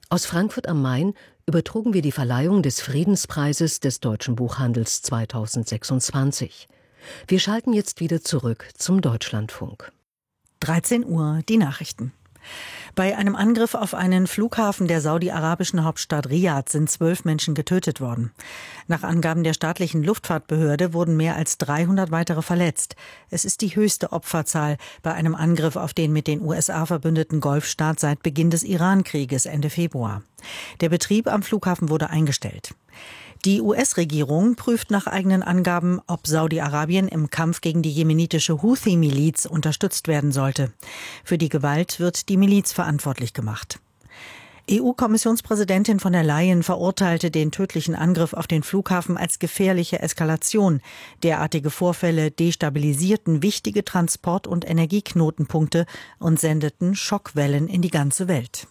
Aus Frankfurt am Main übertrugen wir die Verleihung des Friedenspreises des Deutschen Buchhandels 2026. Wir schalten jetzt wieder zurück zum Deutschlandfunk. 13 Uhr, die Nachrichten. Bei einem Angriff auf einen Flughafen der saudi-arabischen Hauptstadt Riad sind 12 Menschen getötet worden. Nach Angaben der staatlichen Luftfahrtbehörde wurden mehr als 300 weitere verletzt. Es ist die höchste Opferzahl bei einem Angriff auf den mit den USA verbündeten Golfstaat seit Beginn des Iran-Krieges Ende Februar. Der Betrieb am Flughafen wurde eingestellt. Die US-Regierung prüft nach eigenen Angaben, ob Saudi-Arabien im Kampf gegen die jemenitische Houthi-Miliz unterstützt werden sollte. Für die Gewalt wird die Miliz verantwortlich gemacht. EU-Kommissionspräsidentin von der Leyen verurteilte den tödlichen Angriff auf den Flughafen als gefährliche Eskalation. Derartige Vorfälle destabilisierten wichtige Transport- und Energieknotenpunkte und sendeten Schockwellen in die ganze Welt.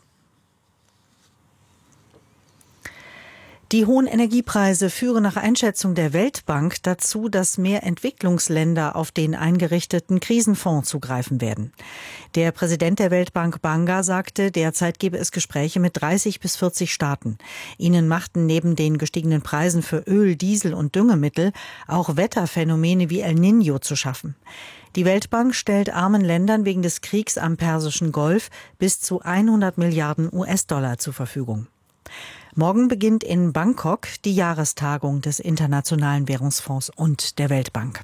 Die hohen Energiepreise führen nach Einschätzung der Weltbank dazu, dass mehr Entwicklungsländer auf den eingerichteten Krisenfonds zugreifen werden. Der Präsident der Weltbank Banga sagte, derzeit gebe es Gespräche mit 30 bis 40 Staaten. Ihnen machten neben den gestiegenen Preisen für Öl, Diesel und Düngemittel auch Wetterphänomene wie El Niño zu schaffen. Die Weltbank stellt armen Ländern wegen des Kriegs am Persischen Golf bis zu 100 Milliarden US-Dollar zur Verfügung. Morgen beginnt in Bangkok die Jahrestagung des Internationalen Währungsfonds und der Weltbank.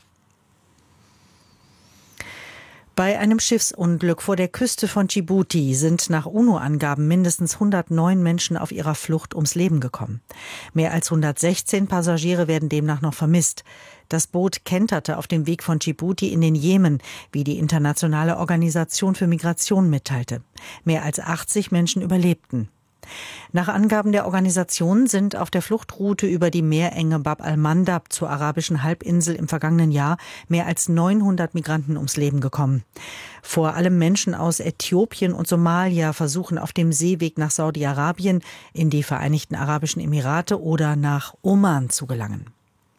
Bei einem Schiffsunglück vor der Küste von Dschibuti sind nach UNO-Angaben mindestens 109 Menschen auf ihrer Flucht ums Leben gekommen. Mehr als 116 Passagiere werden demnach noch vermisst. Das Boot kenterte auf dem Weg von Dschibuti in den Jemen, wie die Internationale Organisation für Migration mitteilte. Mehr als 80 Menschen überlebten. Nach Angaben der Organisation sind auf der Fluchtroute über die Meerenge Bab al-Mandab zur arabischen Halbinsel im vergangenen Jahr mehr als 900 Migranten ums Leben gekommen. Vor allem Menschen aus Äthiopien und Somalia versuchen auf dem Seeweg nach Saudi-Arabien, in die Vereinigten Arabischen Emirate oder nach Oman zu gelangen.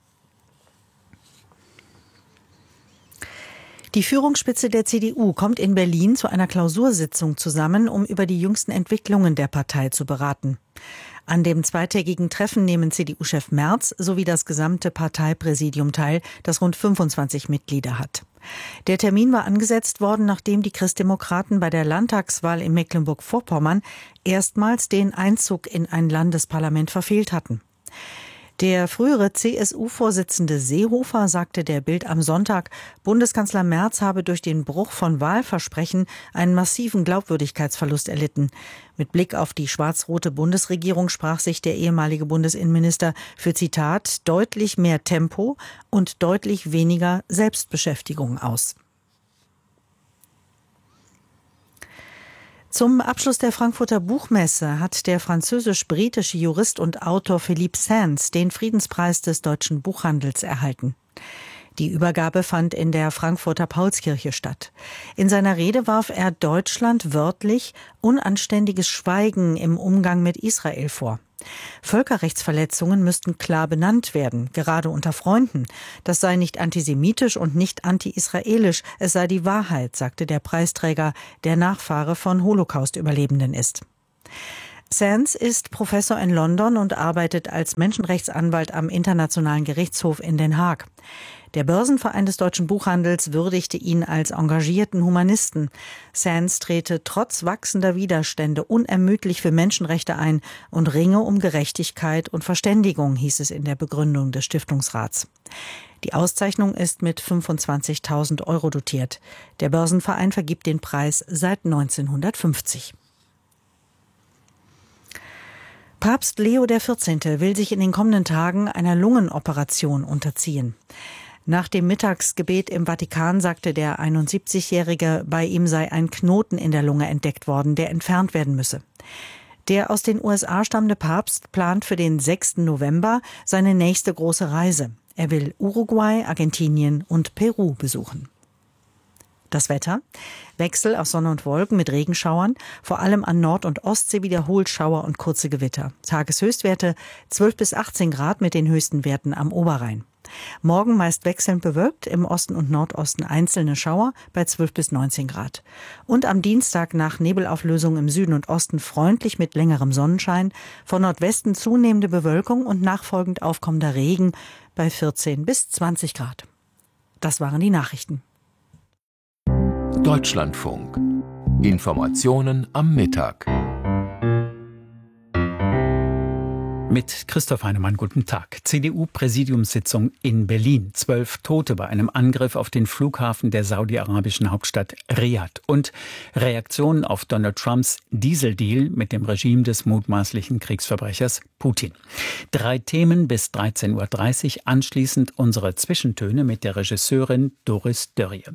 Die Führungsspitze der CDU kommt in Berlin zu einer Klausursitzung zusammen, um über die jüngsten Entwicklungen der Partei zu beraten. An dem zweitägigen Treffen nehmen CDU-Chef Merz sowie das gesamte Parteipräsidium teil, das rund 25 Mitglieder hat. Der Termin war angesetzt worden, nachdem die Christdemokraten bei der Landtagswahl in Mecklenburg-Vorpommern erstmals den Einzug in ein Landesparlament verfehlt hatten. Der frühere CSU-Vorsitzende Seehofer sagte der Bild am Sonntag, Bundeskanzler Merz habe durch den Bruch von Wahlversprechen einen massiven Glaubwürdigkeitsverlust erlitten. Mit Blick auf die schwarz-rote Bundesregierung sprach sich der ehemalige Bundesinnenminister für, Zitat, deutlich mehr Tempo und deutlich weniger Selbstbeschäftigung aus. Zum Abschluss der Frankfurter Buchmesse hat der französisch-britische Jurist und Autor Philippe Sands den Friedenspreis des deutschen Buchhandels erhalten. Die Übergabe fand in der Frankfurter Paulskirche statt. In seiner Rede warf er Deutschland wörtlich unanständiges Schweigen im Umgang mit Israel vor. Völkerrechtsverletzungen müssten klar benannt werden, gerade unter Freunden. Das sei nicht antisemitisch und nicht anti-israelisch, es sei die Wahrheit, sagte der Preisträger, der Nachfahre von Holocaust-Überlebenden ist. Sands ist Professor in London und arbeitet als Menschenrechtsanwalt am Internationalen Gerichtshof in Den Haag. Der Börsenverein des deutschen Buchhandels würdigte ihn als engagierten Humanisten. Sands trete trotz wachsender Widerstände unermüdlich für Menschenrechte ein und ringe um Gerechtigkeit und Verständigung, hieß es in der Begründung des Stiftungsrats. Die Auszeichnung ist mit 25.000 € dotiert. Der Börsenverein vergibt den Preis seit 1950. Papst Leo XIV. Will sich in den kommenden Tagen einer Lungenoperation unterziehen. Nach dem Mittagsgebet im Vatikan sagte der 71-Jährige, bei ihm sei ein Knoten in der Lunge entdeckt worden, der entfernt werden müsse. Der aus den USA stammende Papst plant für den 6. November seine nächste große Reise. Er will Uruguay, Argentinien und Peru besuchen. Das Wetter: Wechsel aus Sonne und Wolken mit Regenschauern, vor allem an Nord- und Ostsee wiederholt Schauer und kurze Gewitter. Tageshöchstwerte 12 bis 18 Grad mit den höchsten Werten am Oberrhein. Morgen meist wechselnd bewölkt, im Osten und Nordosten einzelne Schauer bei 12 bis 19 Grad. Und am Dienstag nach Nebelauflösung im Süden und Osten freundlich mit längerem Sonnenschein, von Nordwesten zunehmende Bewölkung und nachfolgend aufkommender Regen bei 14 bis 20 Grad. Das waren die Nachrichten. Deutschlandfunk. Informationen am Mittag. Mit Christoph Heinemann, guten Tag. CDU-Präsidiumssitzung in Berlin. 12 Tote bei einem Angriff auf den Flughafen der saudi-arabischen Hauptstadt Riad. Und Reaktionen auf Donald Trumps Dieseldeal mit dem Regime des mutmaßlichen Kriegsverbrechers Putin. 3 Themen bis 13.30 Uhr. Anschließend unsere Zwischentöne mit der Regisseurin Doris Dörrie.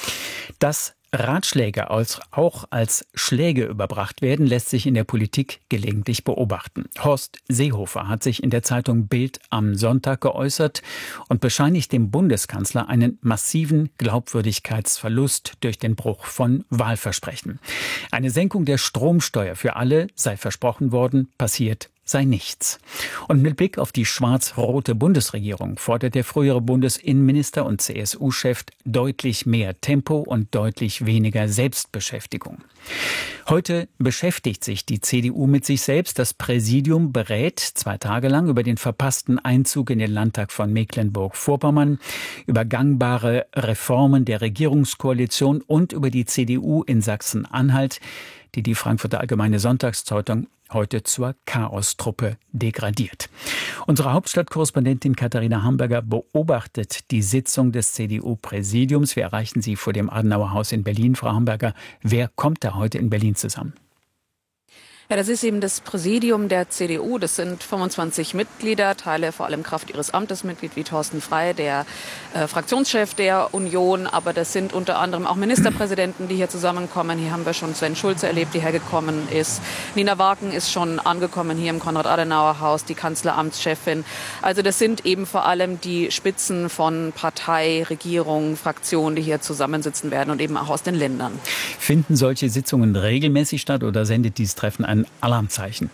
Dass Ratschläge auch als Schläge überbracht werden, lässt sich in der Politik gelegentlich beobachten. Horst Seehofer hat sich in der Zeitung Bild am Sonntag geäußert und bescheinigt dem Bundeskanzler einen massiven Glaubwürdigkeitsverlust durch den Bruch von Wahlversprechen. Eine Senkung der Stromsteuer für alle sei versprochen worden, passiert sei nichts. Und mit Blick auf die schwarz-rote Bundesregierung fordert der frühere Bundesinnenminister und CSU-Chef deutlich mehr Tempo und deutlich weniger Selbstbeschäftigung. Heute beschäftigt sich die CDU mit sich selbst. Das Präsidium berät 2 Tage lang über den verpassten Einzug in den Landtag von Mecklenburg-Vorpommern, über gangbare Reformen der Regierungskoalition und über die CDU in Sachsen-Anhalt, die die Frankfurter Allgemeine Sonntagszeitung heute zur Chaostruppe degradiert. Unsere Hauptstadtkorrespondentin Katharina Hamburger beobachtet die Sitzung des CDU-Präsidiums. Wir erreichen sie vor dem Adenauer Haus in Berlin. Frau Hamburger, wer kommt da heute in Berlin zusammen? Ja, das ist eben das Präsidium der CDU. Das sind 25 Mitglieder, Teile vor allem Kraft ihres Amtes Mitglied wie Thorsten Frey, der Fraktionschef der Union. Aber das sind unter anderem auch Ministerpräsidenten, die hier zusammenkommen. Hier haben wir schon Sven Schulze erlebt, die hergekommen ist. Nina Wagen ist schon angekommen hier im Konrad-Adenauer-Haus, die Kanzleramtschefin. Also das sind eben vor allem die Spitzen von Partei, Regierung, Fraktionen, die hier zusammensitzen werden und eben auch aus den Ländern. Finden solche Sitzungen regelmäßig statt oder sendet dieses Treffen ein Alarmzeichen?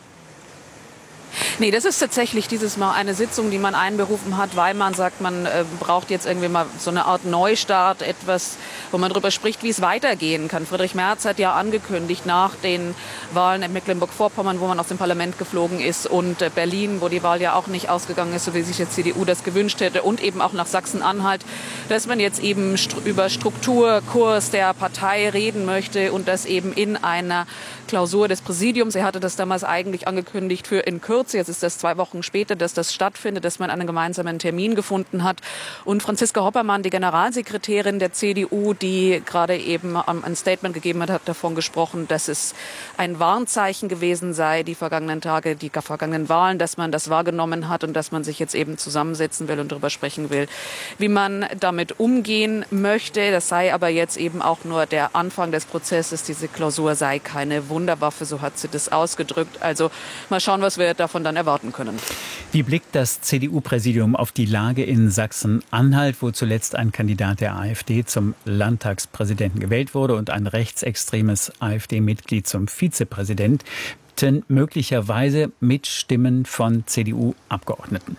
Nee, das ist tatsächlich dieses Mal eine Sitzung, die man einberufen hat, weil man sagt, man braucht jetzt irgendwie mal so eine Art Neustart, etwas, wo man darüber spricht, wie es weitergehen kann. Friedrich Merz hat ja angekündigt, nach den Wahlen in Mecklenburg-Vorpommern, wo man aus dem Parlament geflogen ist, und Berlin, wo die Wahl ja auch nicht ausgegangen ist, so wie sich die CDU das gewünscht hätte, und eben auch nach Sachsen-Anhalt, dass man jetzt eben über Struktur, Kurs der Partei reden möchte und das eben in einer Klausur des Präsidiums. Er hatte das damals eigentlich angekündigt für in Kürze. Jetzt ist das 2 Wochen später, dass das stattfindet, dass man einen gemeinsamen Termin gefunden hat. Und Franziska Hoppermann, die Generalsekretärin der CDU, die gerade eben ein Statement gegeben hat, hat davon gesprochen, dass es ein Warnzeichen gewesen sei, die vergangenen Tage, die vergangenen Wahlen, dass man das wahrgenommen hat und dass man sich jetzt eben zusammensetzen will und darüber sprechen will, wie man damit umgehen möchte. Das sei aber jetzt eben auch nur der Anfang des Prozesses. Diese Klausur sei keine Wunderwaffe, so hat sie das ausgedrückt. Also mal schauen, was wir davon dann erwarten können. Wie blickt das CDU-Präsidium auf die Lage in Sachsen-Anhalt, wo zuletzt ein Kandidat der AfD zum Landtagspräsidenten gewählt wurde und ein rechtsextremes AfD-Mitglied zum Vizepräsidenten, möglicherweise mit Stimmen von CDU-Abgeordneten?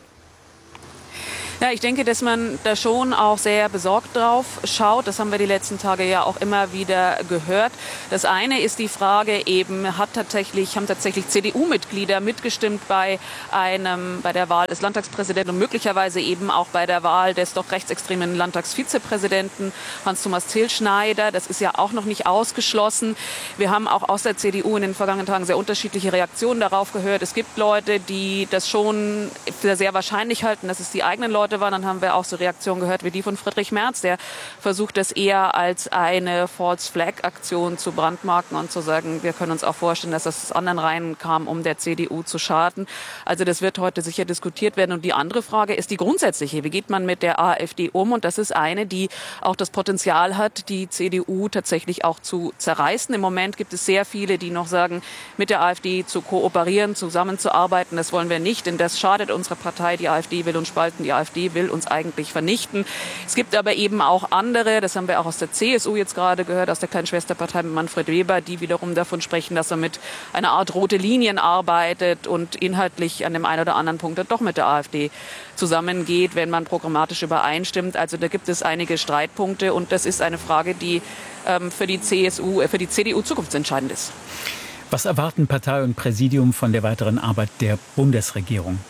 Ja, ich denke, dass man da schon auch sehr besorgt drauf schaut. Das haben wir die letzten Tage ja auch immer wieder gehört. Das eine ist die Frage eben, haben tatsächlich CDU-Mitglieder mitgestimmt bei der Wahl des Landtagspräsidenten und möglicherweise eben auch bei der Wahl des doch rechtsextremen Landtagsvizepräsidenten Hans-Thomas Tilschneider. Das ist ja auch noch nicht ausgeschlossen. Wir haben auch aus der CDU in den vergangenen Tagen sehr unterschiedliche Reaktionen darauf gehört. Es gibt Leute, die das schon für sehr wahrscheinlich halten, dass es die eigenen Leute waren. Dann haben wir auch so Reaktionen gehört wie die von Friedrich Merz, der versucht, das eher als eine False-Flag-Aktion zu brandmarken und zu sagen, wir können uns auch vorstellen, dass das aus anderen Reihen kam, um der CDU zu schaden. Also das wird heute sicher diskutiert werden. Und die andere Frage ist die grundsätzliche. Wie geht man mit der AfD um? Und das ist eine, die auch das Potenzial hat, die CDU tatsächlich auch zu zerreißen. Im Moment gibt es sehr viele, die noch sagen, mit der AfD zu kooperieren, zusammenzuarbeiten. Das wollen wir nicht, denn das schadet unserer Partei. Die AfD will uns spalten, die AfD AfD will uns eigentlich vernichten. Es gibt aber eben auch andere, das haben wir auch aus der CSU jetzt gerade gehört, aus der kleinen Schwesterpartei mit Manfred Weber, die wiederum davon sprechen, dass er mit einer Art rote Linien arbeitet und inhaltlich an dem einen oder anderen Punkt dann doch mit der AfD zusammengeht, wenn man programmatisch übereinstimmt. Also da gibt es einige Streitpunkte und das ist eine Frage, die für die CDU zukunftsentscheidend ist. Was erwarten Partei und Präsidium von der weiteren Arbeit der Bundesregierung?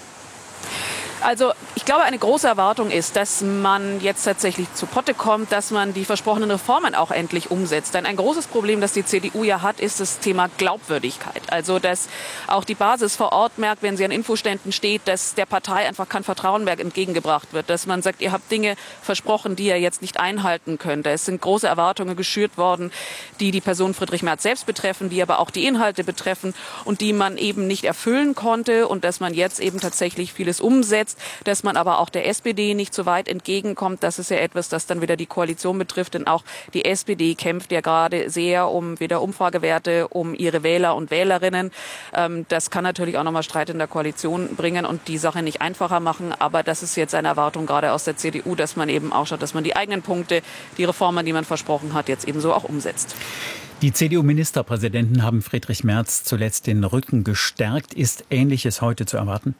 Also ich glaube, eine große Erwartung ist, dass man jetzt tatsächlich zu Potte kommt, dass man die versprochenen Reformen auch endlich umsetzt. Denn ein großes Problem, das die CDU ja hat, ist das Thema Glaubwürdigkeit. Also dass auch die Basis vor Ort merkt, wenn sie an Infoständen steht, dass der Partei einfach kein Vertrauen mehr entgegengebracht wird. Dass man sagt, ihr habt Dinge versprochen, die ihr jetzt nicht einhalten könnt. Es sind große Erwartungen geschürt worden, die die Person Friedrich Merz selbst betreffen, die aber auch die Inhalte betreffen und die man eben nicht erfüllen konnte und dass man jetzt eben tatsächlich vieles umsetzt. Dass man aber auch der SPD nicht so weit entgegenkommt. Das ist ja etwas, das dann wieder die Koalition betrifft. Denn auch die SPD kämpft ja gerade sehr um wieder Umfragewerte, um ihre Wähler und Wählerinnen. Das kann natürlich auch nochmal Streit in der Koalition bringen und die Sache nicht einfacher machen. Aber das ist jetzt eine Erwartung gerade aus der CDU, dass man eben auch schaut, dass man die eigenen Punkte, die Reformen, die man versprochen hat, jetzt ebenso auch umsetzt. Die CDU-Ministerpräsidenten haben Friedrich Merz zuletzt den Rücken gestärkt. Ist Ähnliches heute zu erwarten?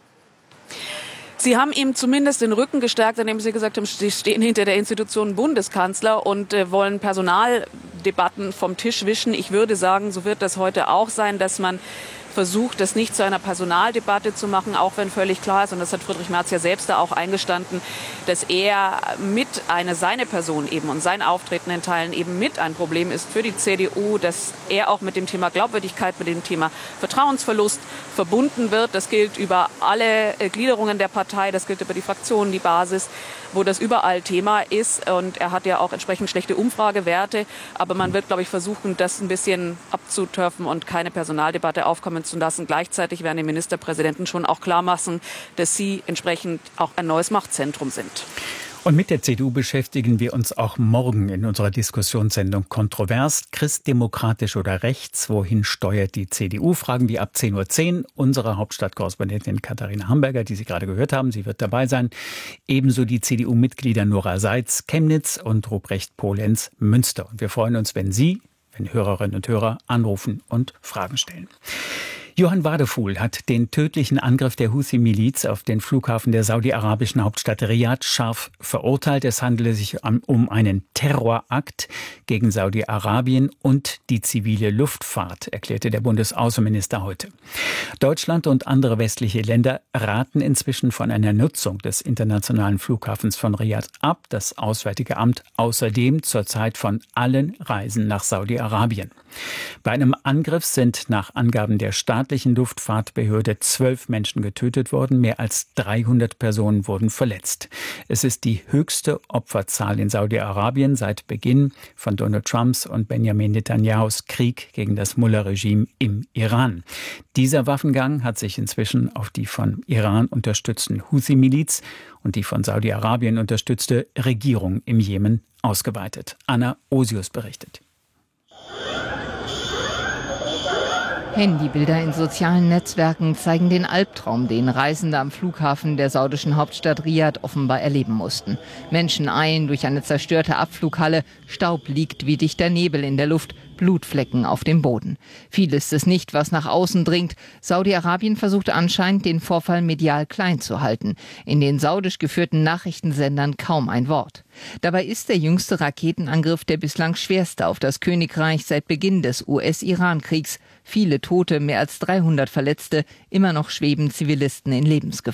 Sie haben ihm zumindest den Rücken gestärkt, indem Sie gesagt haben, Sie stehen hinter der Institution Bundeskanzler und wollen Personaldebatten vom Tisch wischen. Ich würde sagen, so wird das heute auch sein, dass man versucht, das nicht zu einer Personaldebatte zu machen, auch wenn völlig klar ist, und das hat Friedrich Merz ja selbst da auch eingestanden, dass er seine Person eben und sein Auftreten in Teilen eben mit ein Problem ist für die CDU, dass er auch mit dem Thema Glaubwürdigkeit, mit dem Thema Vertrauensverlust verbunden wird. Das gilt über alle Gliederungen der Partei, das gilt über die Fraktionen, die Basis, wo das überall Thema ist. Und er hat ja auch entsprechend schlechte Umfragewerte. Aber man wird, glaube ich, versuchen, das ein bisschen abzuturfen und keine Personaldebatte aufkommen zu lassen. Gleichzeitig werden die Ministerpräsidenten schon auch klar machen, dass sie entsprechend auch ein neues Machtzentrum sind. Und mit der CDU beschäftigen wir uns auch morgen in unserer Diskussionssendung Kontrovers. Christdemokratisch oder rechts? Wohin steuert die CDU? Fragen wir ab 10:10 Uhr. Unsere Hauptstadtkorrespondentin Katharina Hamburger, die Sie gerade gehört haben, sie wird dabei sein. Ebenso die CDU-Mitglieder Nora Seitz, Chemnitz und Ruprecht Polenz, Münster. Und wir freuen uns, wenn Hörerinnen und Hörer anrufen und Fragen stellen. Johann Wadefuhl hat den tödlichen Angriff der Houthi-Miliz auf den Flughafen der saudi-arabischen Hauptstadt Riad scharf verurteilt. Es handele sich um einen Terrorakt gegen Saudi-Arabien und die zivile Luftfahrt, erklärte der Bundesaußenminister heute. Deutschland und andere westliche Länder raten inzwischen von einer Nutzung des internationalen Flughafens von Riad ab. Das Auswärtige Amt außerdem zurzeit von allen Reisen nach Saudi-Arabien. Bei einem Angriff sind nach Angaben der staatlichen Luftfahrtbehörde 12 Menschen getötet worden, mehr als 300 Personen wurden verletzt. Es ist die höchste Opferzahl in Saudi-Arabien seit Beginn von Donald Trumps und Benjamin Netanyahus Krieg gegen das Mullah-Regime im Iran. Dieser Waffengang hat sich inzwischen auf die von Iran unterstützten Houthi-Miliz und die von Saudi-Arabien unterstützte Regierung im Jemen ausgeweitet. Anna Osius berichtet. Handybilder in sozialen Netzwerken zeigen den Albtraum, den Reisende am Flughafen der saudischen Hauptstadt Riad offenbar erleben mussten. Menschen eilen durch eine zerstörte Abflughalle, Staub liegt wie dichter Nebel in der Luft, Blutflecken auf dem Boden. Viel ist es nicht, was nach außen dringt. Saudi-Arabien versucht anscheinend, den Vorfall medial klein zu halten. In den saudisch geführten Nachrichtensendern kaum ein Wort. Dabei ist der jüngste Raketenangriff der bislang schwerste auf das Königreich seit Beginn des US-Iran-Kriegs. Viele Tote, mehr als 300 Verletzte, immer noch schweben Zivilisten in Lebensgefahr.